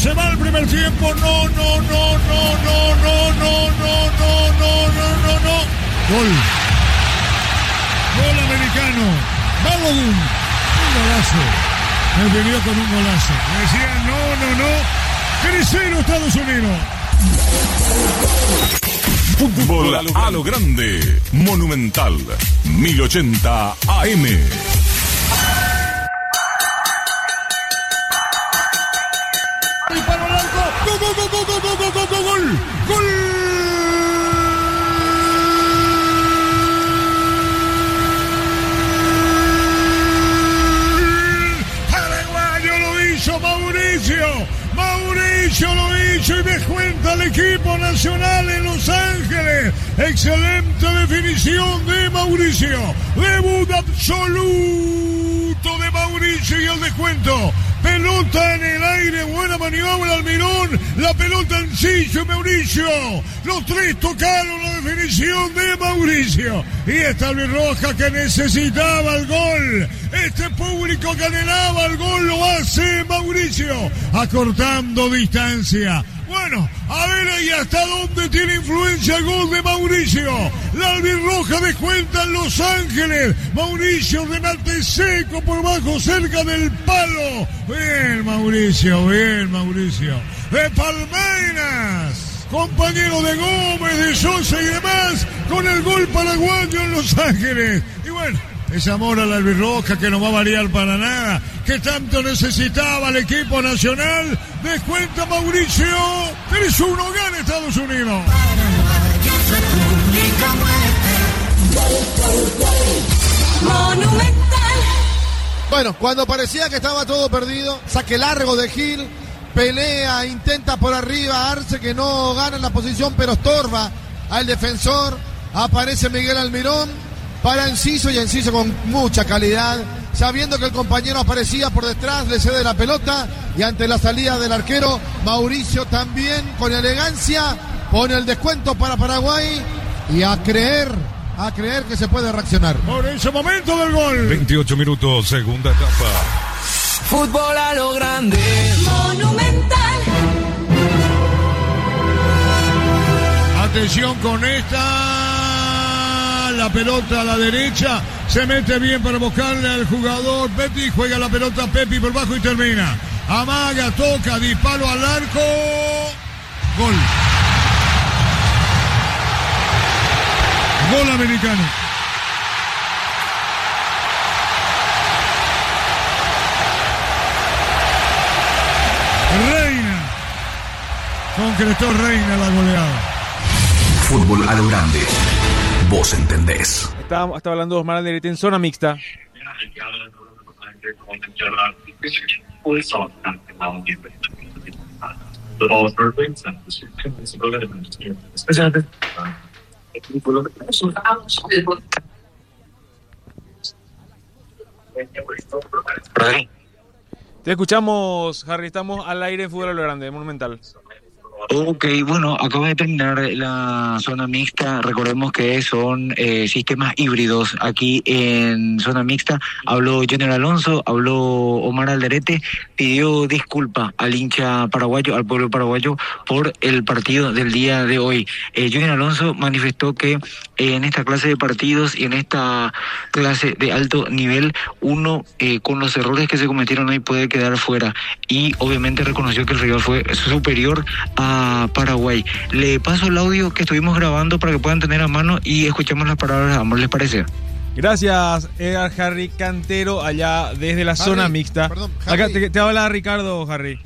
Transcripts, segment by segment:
Se va el primer tiempo. No. Gol americano. Balogun. Un golazo. Me venió con un golazo. Me decían no. 3-0 Estados Unidos. Fútbol a lo grande. Monumental. 1080 AM. Disparo al arco. Gol. Paraguayo lo hizo Mauricio lo hizo y descuenta al equipo nacional en Los Ángeles. Excelente definición de Mauricio. Debut absoluto de Mauricio y el descuento. Pelota en el aire, buena maniobra Almirón, la pelota en Ciso y Mauricio. Los tres tocaron la definición de Mauricio. Y esta albirroja que necesitaba el gol. Este público que anhelaba el gol lo hace Mauricio, acortando distancia. Bueno, a ver ahí hasta dónde tiene influencia el gol de Mauricio. La albirroja descuenta en Los Ángeles. Mauricio, remate seco por bajo, cerca del palo. Bien Mauricio. De Palmeiras, compañero de Gómez, de Sosa y demás, con el gol paraguayo en Los Ángeles. Y bueno, ese amor a la albirroja que no va a variar para nada, que tanto necesitaba el equipo nacional. Descuenta Mauricio. 3-1, gana Estados Unidos. Monumental. Bueno, cuando parecía que estaba todo perdido, saque largo de Gil, pelea, intenta por arriba Arce, que no gana en la posición, pero estorba al defensor. Aparece Miguel Almirón para Enciso, y Enciso con mucha calidad, sabiendo que el compañero aparecía por detrás, le cede la pelota, y ante la salida del arquero, Mauricio también con elegancia pone el descuento para Paraguay, y a creer que se puede reaccionar. Por ese momento del gol. 28 minutos, segunda etapa. Fútbol a lo grande. Monumental. Atención con esta. La pelota a la derecha. Se mete bien para buscarle al jugador Pepi. Juega la pelota Pepi por bajo y termina. Amaga, toca, disparo al arco. Gol. Gol americano. Reina. Concretó Reina la goleada. Fútbol a lo grande. Vos entendés. Estaba hablando Osmar Alderete en zona mixta. Te escuchamos, Harry. Estamos al aire en Fútbol a lo grande, Monumental. Ok, bueno, acaba de terminar la zona mixta. Recordemos que son sistemas híbridos. Aquí en zona mixta habló Junior Alonso, habló Omar Alderete, pidió disculpa al hincha paraguayo, al pueblo paraguayo, por el partido del día de hoy. Junior Alonso manifestó que en esta clase de partidos y en esta clase de alto nivel, uno con los errores que se cometieron hoy puede quedar fuera. Y obviamente reconoció que el rival fue superior a Paraguay. Le paso el audio que estuvimos grabando para que puedan tener a mano y escuchemos las palabras de ambos, ¿les parece? Gracias, Edgar Harry Cantero, allá desde la zona mixta. Perdón, Harry. Acá te habla Ricardo, Harry.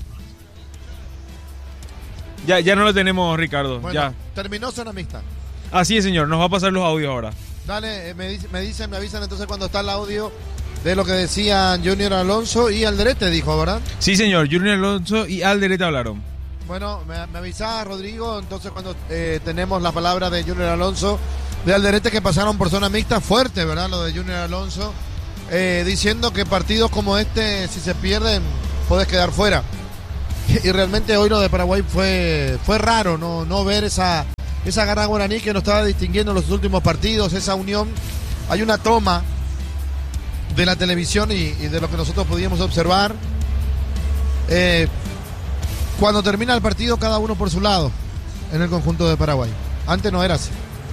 Ya no lo tenemos, Ricardo. Bueno, ya. terminó zona mixta. Así es, señor. Nos va a pasar los audios ahora. Dale, me avisan entonces cuando está el audio de lo que decían Junior Alonso y Alderete, dijo, ¿verdad? Sí, señor. Junior Alonso y Alderete hablaron. Bueno, me avisaba Rodrigo, entonces cuando tenemos la palabra de Junior Alonso, de Alderete, que pasaron por zona mixta, fuerte, ¿verdad? Lo de Junior Alonso, diciendo que partidos como este, si se pierden, puedes quedar fuera. Y realmente hoy lo de Paraguay fue raro, no ver esa garra guaraní que nos estaba distinguiendo en los últimos partidos, esa unión. Hay una toma de la televisión y de lo que nosotros podíamos observar. cuando termina el partido cada uno por su lado en el conjunto de Paraguay. Antes no era así.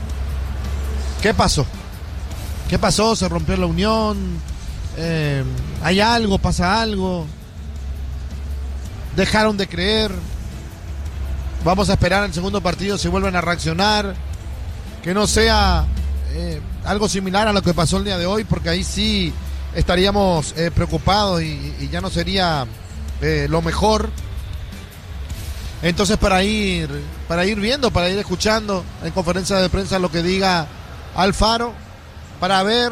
¿Qué pasó? ¿Qué pasó? ¿Se rompió la unión? ¿Hay algo? ¿Pasa algo? ¿Dejaron de creer? Vamos a esperar el segundo partido si vuelven a reaccionar. Que no sea algo similar a lo que pasó el día de hoy, porque ahí sí estaríamos preocupados y ya no sería lo mejor. Entonces para ir viendo, para ir escuchando en conferencia de prensa lo que diga Alfaro, para ver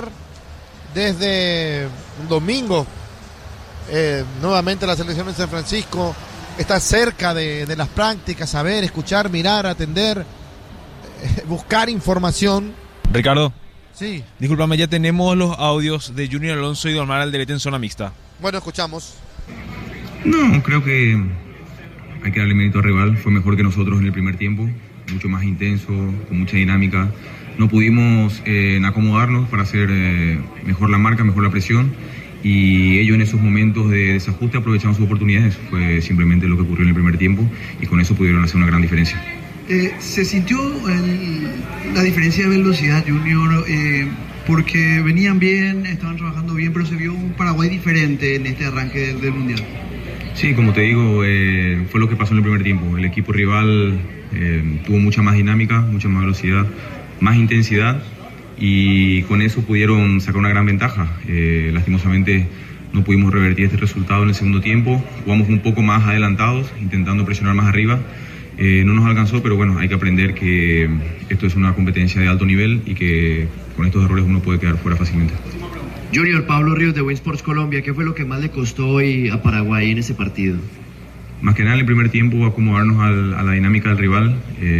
desde el domingo nuevamente la selección de San Francisco está cerca de las prácticas, saber, escuchar, mirar, atender, buscar información. Ricardo. Sí. Discúlpame, ya tenemos los audios de Junior Alonso y Dolmar Alderete en zona mixta. Bueno, escuchamos. No, creo que hay que darle mérito al rival. Fue mejor que nosotros en el primer tiempo, mucho más intenso, con mucha dinámica. No pudimos acomodarnos para hacer mejor la marca, mejor la presión. Y ellos en esos momentos de desajuste aprovecharon sus oportunidades. Fue simplemente lo que ocurrió en el primer tiempo y con eso pudieron hacer una gran diferencia. ¿Se sintió la diferencia de velocidad, Junior? Porque venían bien, estaban trabajando bien, pero se vio un Paraguay diferente en este arranque del Mundial. Sí, como te digo, fue lo que pasó en el primer tiempo. El equipo rival tuvo mucha más dinámica, mucha más velocidad, más intensidad y con eso pudieron sacar una gran ventaja. Lastimosamente no pudimos revertir este resultado en el segundo tiempo. Jugamos un poco más adelantados, intentando presionar más arriba. No nos alcanzó, pero bueno, hay que aprender que esto es una competencia de alto nivel y que con estos errores uno puede quedar fuera fácilmente. Junior, Pablo Ríos de Winsports Colombia, ¿qué fue lo que más le costó hoy a Paraguay en ese partido? Más que nada en el primer tiempo acomodarnos a la dinámica del rival.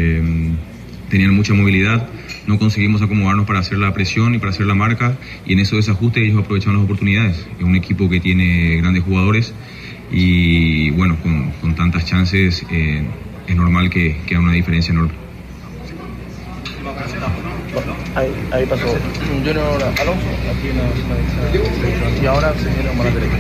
Tenían mucha movilidad, no conseguimos acomodarnos para hacer la presión y para hacer la marca y en esos desajustes ellos aprovecharon las oportunidades. Es un equipo que tiene grandes jugadores y bueno, con tantas chances es normal que haya una diferencia enorme. Ahí pasó Junior Alonso, aquí en la y ahora se viene Omar Alderete.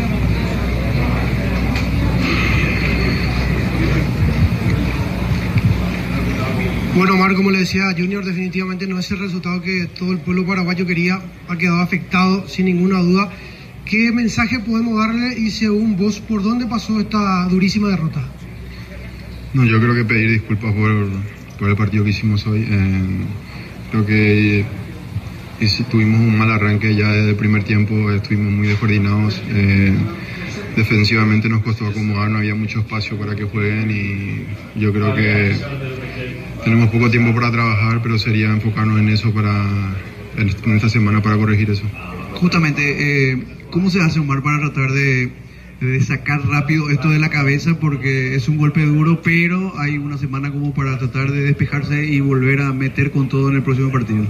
Bueno, Omar, como le decía, Junior definitivamente no es el resultado que todo el pueblo paraguayo quería, ha quedado afectado sin ninguna duda. ¿Qué mensaje podemos darle y según vos, por dónde pasó esta durísima derrota? No, yo creo que pedir disculpas por el partido que hicimos hoy. Creo que tuvimos un mal arranque ya desde el primer tiempo, estuvimos muy descoordinados. Defensivamente nos costó acomodar, no había mucho espacio para que jueguen y yo creo que tenemos poco tiempo para trabajar, pero sería enfocarnos en eso en esta semana para corregir eso. Justamente, ¿cómo se hace, Omar, para tratar de sacar rápido esto de la cabeza? Porque es un golpe duro, pero hay una semana como para tratar de despejarse y volver a meter con todo en el próximo partido.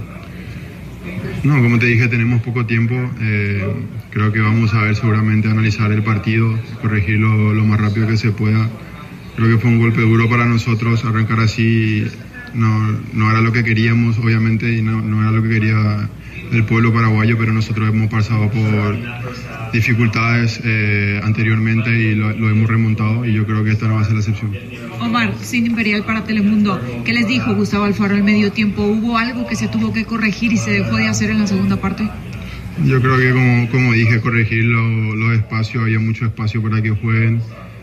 No, como te dije, tenemos poco tiempo. Creo que vamos a ver seguramente analizar el partido, corregirlo lo más rápido que se pueda. Creo que fue un golpe duro para nosotros. Arrancar así no era lo que queríamos, obviamente, y no era lo que quería el pueblo paraguayo, pero nosotros hemos pasado por dificultades anteriormente y lo hemos remontado y yo creo que esta no va a ser la excepción. Omar, Sin Imperial para Telemundo, ¿qué les dijo Gustavo Alfaro al medio tiempo? ¿Hubo algo que se tuvo que corregir y se dejó de hacer en la segunda parte? Yo creo que como dije, corregir los espacios, había mucho espacio para que jueguen.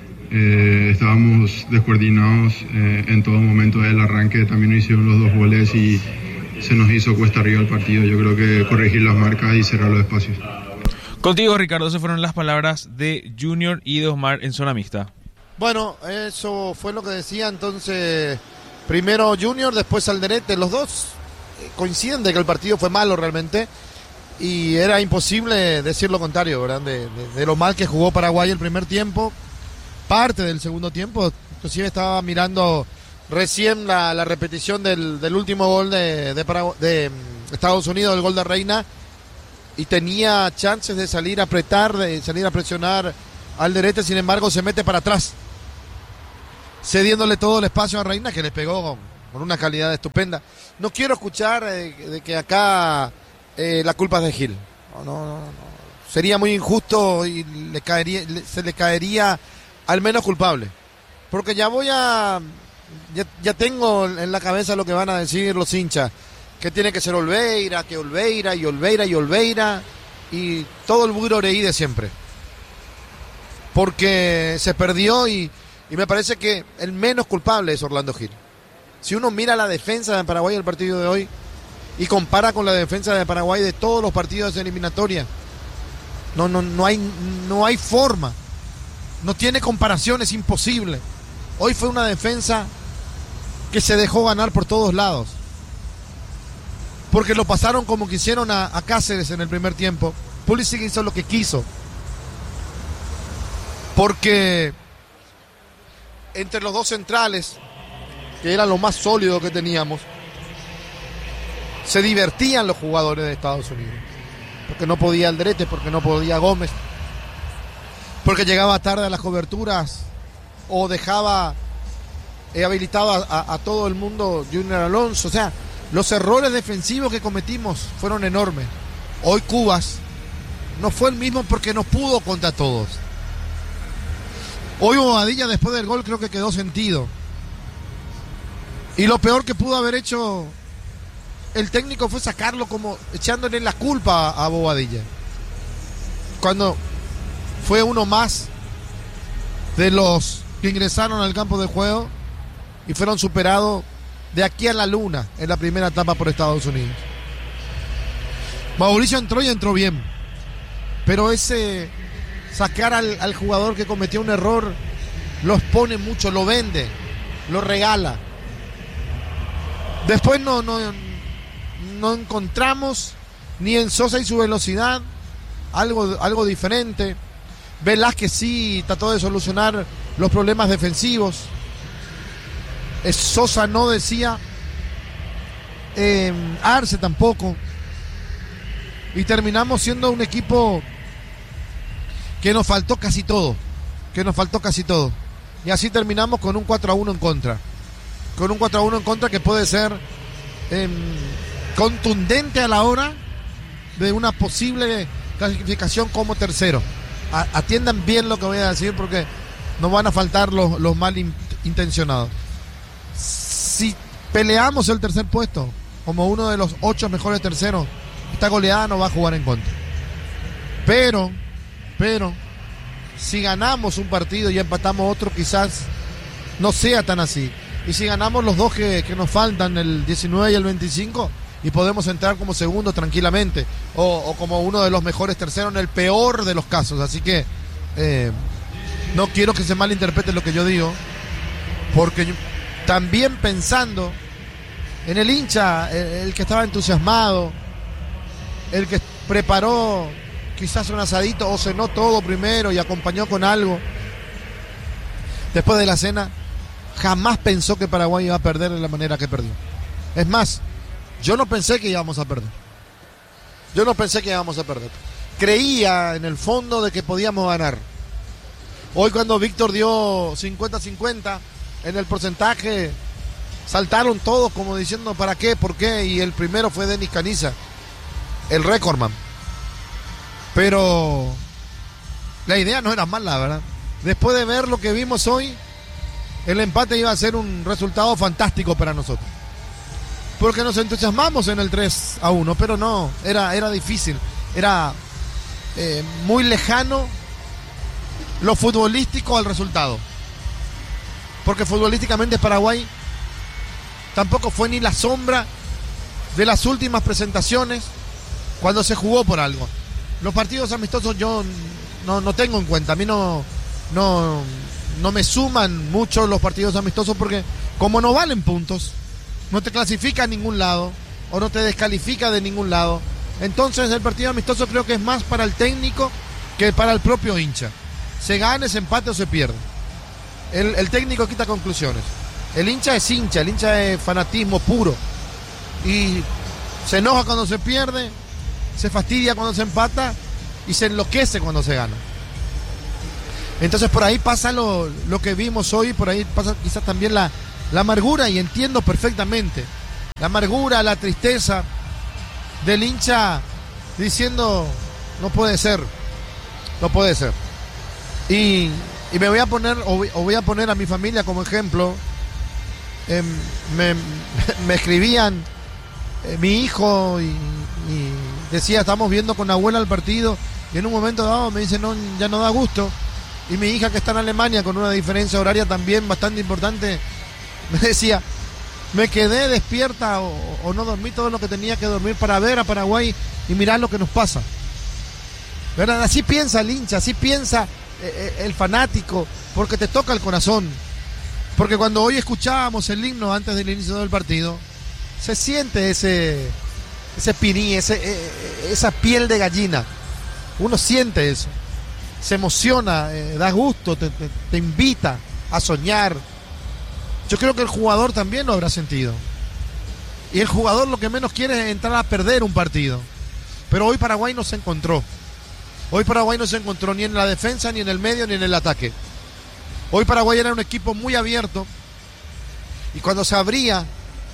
Estábamos descoordinados en todo momento del arranque, también nos hicieron los 2 goles y se nos hizo cuesta arriba el partido. Yo creo que corregir las marcas y cerrar los espacios. Contigo, Ricardo, esas fueron las palabras de Junior y de Osmar en zona mixta. Bueno, eso fue lo que decía entonces. Primero Junior, después Alderete. Los dos coinciden de que el partido fue malo realmente y era imposible decir lo contrario, ¿verdad? De lo mal que jugó Paraguay el primer tiempo, parte del segundo tiempo. Inclusive estaba mirando recién la repetición del último gol de Estados Unidos, el gol de Reina, y tenía chances de salir a apretar, de salir a presionar al Alderete, sin embargo se mete para atrás, cediéndole todo el espacio a Reina, que le pegó con una calidad estupenda. No quiero escuchar de que acá la culpa es de Gil. No. Sería muy injusto y se le caería al menos culpable. Porque ya tengo en la cabeza lo que van a decir los hinchas, que tiene que ser Olveira, que Olveira y todo el buroreí de siempre. Porque se perdió y me parece que el menos culpable es Orlando Gil. Si uno mira la defensa de Paraguay el partido de hoy y compara con la defensa de Paraguay de todos los partidos de eliminatoria, no hay forma. No tiene comparación, es imposible. Hoy fue una defensa que se dejó ganar por todos lados. Porque lo pasaron como quisieron a Cáceres en el primer tiempo. Pulisic hizo lo que quiso. Porque entre los dos centrales, que era lo más sólido que teníamos, se divertían los jugadores de Estados Unidos. Porque no podía Alderete, porque no podía Gómez, porque llegaba tarde a las coberturas o dejaba habilitado a todo el mundo Junior Alonso. O sea, los errores defensivos que cometimos fueron enormes. Hoy Cubas no fue el mismo porque no pudo contra todos. Hoy Bobadilla después del gol creo que quedó sentido. Y lo peor que pudo haber hecho el técnico fue sacarlo como echándole la culpa a Bobadilla. Cuando fue uno más de los que ingresaron al campo de juego y fueron superados de aquí a la luna en la primera etapa por Estados Unidos. Mauricio entró y entró bien, pero ese sacar al jugador que cometió un error lo expone mucho, lo vende, lo regala. Después no encontramos ni en Sosa y su velocidad algo diferente. Velázquez sí trató de solucionar los problemas defensivos. Sosa no decía, Arce tampoco. Y terminamos siendo un equipo que nos faltó casi todo. Y así terminamos con un 4-1 en contra. Con un 4-1 en contra que puede ser contundente a la hora de una posible clasificación como tercero. Atiendan bien lo que voy a decir porque nos van a faltar los mal intencionados. Si peleamos el tercer puesto como uno de los 8 mejores terceros, esta goleada no va a jugar en contra. Pero si ganamos un partido y empatamos otro, quizás no sea tan así. Y si ganamos los dos que nos faltan, el 19 y el 25, y podemos entrar como segundo tranquilamente, o como uno de los mejores terceros en el peor de los casos. Así que no quiero que se malinterprete lo que yo digo, porque yo, también pensando en el hincha, el que estaba entusiasmado, el que preparó quizás un asadito o cenó todo primero y acompañó con algo después de la cena, jamás pensó que Paraguay iba a perder de la manera que perdió. Es más, yo no pensé que íbamos a perder. Creía en el fondo de que podíamos ganar. Hoy cuando Víctor dio 50-50 en el porcentaje, saltaron todos como diciendo ¿para qué? ¿Por qué? Y el primero fue Denis Caniza, el récordman. Pero la idea no era mala, ¿verdad? Después de ver lo que vimos hoy, el empate iba a ser un resultado fantástico para nosotros. Porque nos entusiasmamos en el 3-1, pero no, era difícil. Era muy lejano lo futbolístico al resultado. Porque futbolísticamente Paraguay tampoco fue ni la sombra de las últimas presentaciones cuando se jugó por algo. Los partidos amistosos yo no tengo en cuenta. A mí no me suman mucho los partidos amistosos porque como no valen puntos, no te clasifica a ningún lado o no te descalifica de ningún lado. Entonces el partido amistoso creo que es más para el técnico que para el propio hincha. Se gane, se empate o se pierde. El técnico quita conclusiones. El hincha es hincha, el hincha es fanatismo puro. Y se enoja cuando se pierde, se fastidia cuando se empata y se enloquece cuando se gana. Entonces por ahí pasa lo que vimos hoy, por ahí pasa quizás también la amargura, y entiendo perfectamente la amargura, la tristeza del hincha diciendo no puede ser. Y Y me voy a poner, voy a poner a mi familia como ejemplo. Me escribían mi hijo y decía, estamos viendo con abuela el partido, y en un momento dado me dice, no, ya no da gusto. Y mi hija, que está en Alemania con una diferencia horaria también bastante importante, me decía, me quedé despierta o no dormí todo lo que tenía que dormir para ver a Paraguay y mirar lo que nos pasa. ¿Verdad? Así piensa el hincha, así piensa el fanático, porque te toca el corazón. Porque cuando hoy escuchábamos el himno antes del inicio del partido, se siente ese pirí, esa piel de gallina. Uno siente eso, se emociona, da gusto, te invita a soñar. Yo creo que el jugador también lo habrá sentido. Y el jugador lo que menos quiere es entrar a perder un partido. Pero hoy Paraguay no se encontró. Hoy Paraguay no se encontró ni en la defensa, ni en el medio, ni en el ataque. Hoy Paraguay era un equipo muy abierto. Y cuando se abría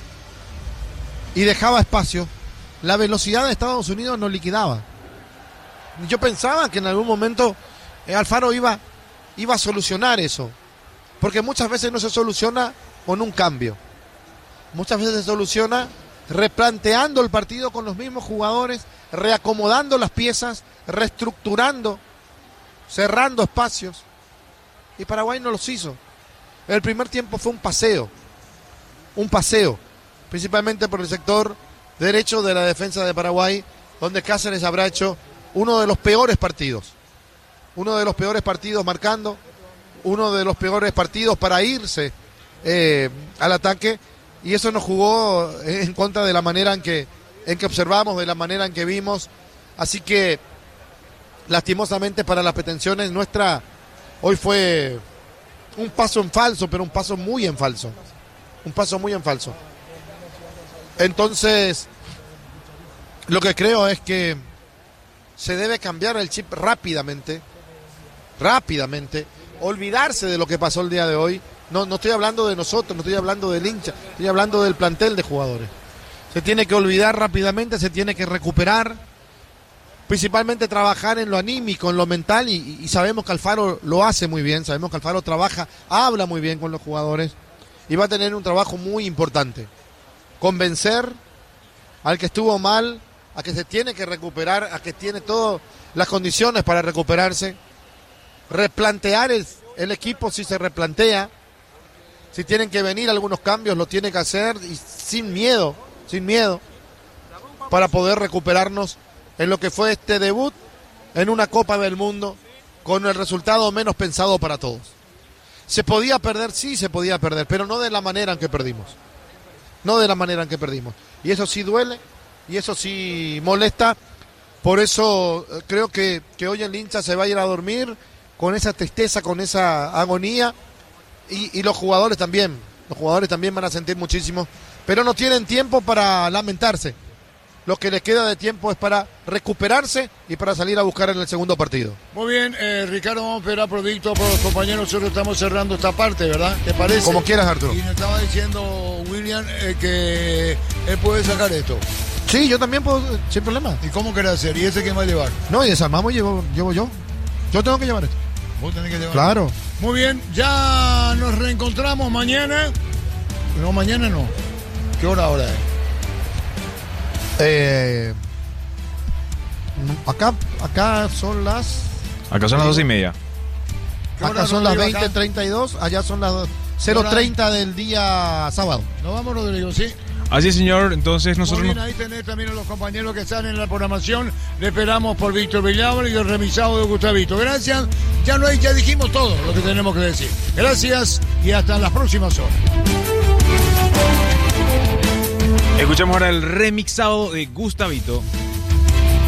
y dejaba espacio, la velocidad de Estados Unidos nos liquidaba. Yo pensaba que en algún momento Alfaro iba a solucionar eso. Porque muchas veces no se soluciona con un cambio. Muchas veces se soluciona replanteando el partido con los mismos jugadores, reacomodando las piezas, reestructurando, cerrando espacios. Y Paraguay no los hizo. El primer tiempo fue un paseo, principalmente por el sector derecho de la defensa de Paraguay, donde Cáceres habrá hecho uno de los peores partidos marcando, uno de los peores partidos para irse al ataque, y eso nos jugó en contra de la manera en que observamos, de la manera en que vimos. Así que lastimosamente para las pretensiones nuestra, hoy fue un paso en falso, pero un paso muy en falso. Entonces, lo que creo es que se debe cambiar el chip rápidamente, olvidarse de lo que pasó el día de hoy. No estoy hablando de nosotros, no estoy hablando del hincha, estoy hablando del plantel de jugadores. Se tiene que olvidar rápidamente, se tiene que recuperar, principalmente trabajar en lo anímico, en lo mental, y sabemos que Alfaro lo hace muy bien, sabemos que Alfaro habla muy bien con los jugadores, y va a tener un trabajo muy importante. Convencer al que estuvo mal, a que se tiene que recuperar, a que tiene todas las condiciones para recuperarse, replantear el equipo si se replantea, si tienen que venir algunos cambios, lo tiene que hacer, y sin miedo, para poder recuperarnos en lo que fue este debut en una Copa del Mundo con el resultado menos pensado para todos. ¿Se podía perder? Sí, se podía perder, pero no de la manera en que perdimos. Y eso sí duele, y eso sí molesta. Por eso creo que hoy el hincha se va a ir a dormir con esa tristeza, con esa agonía, y los jugadores también van a sentir muchísimo, pero no tienen tiempo para lamentarse. Lo que les queda de tiempo es para recuperarse y para salir a buscar en el segundo partido. Muy bien, Ricardo, vamos a esperar por Víctor, por los compañeros. Nosotros estamos cerrando esta parte, ¿verdad? ¿Te parece? Como quieras, Arturo. Y nos estaba diciendo William que él puede sacar esto. Sí, yo también puedo, sin problema. ¿Y cómo querés hacer? ¿Y ese quién va a llevar? No, y desarmamos llevo yo. Yo tengo que llevar esto. Vos tenés que llevar. Claro. Muy bien, ya nos reencontramos mañana. No, mañana no. ¿Qué hora ahora es? Acá son las... Acá son las 2:30. Acá son las 20:32, allá son las 0:30 del día sábado. Nos vamos, Rodrigo, ¿sí? Así, señor, entonces nosotros... Muy bien, ahí tenés también a los compañeros que están en la programación. Le esperamos por Víctor Villabre y el remisado de Gustavito. Gracias, ya dijimos todo lo que tenemos que decir. Gracias y hasta las próximas horas. Escuchamos ahora el remixado de Gustavito.